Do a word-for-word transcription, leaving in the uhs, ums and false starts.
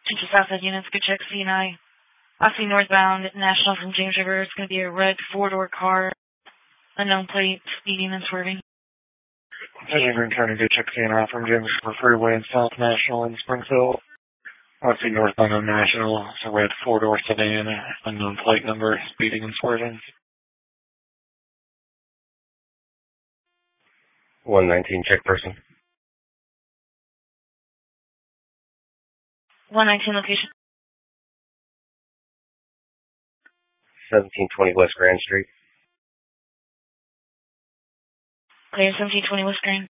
Central Southside units, good check, C and I. Oxy northbound, National from James River. It's going to be a red four-door car, unknown plate, speeding and swerving. Vision Green County, good check, C and I from James River Freeway in South National in Springfield. Oxy northbound on National, it's a red four-door sedan, unknown plate number, speeding and swerving. one nineteen, check person. one nineteen location. seventeen twenty West Grand Street. Clear seventeen twenty West Grand.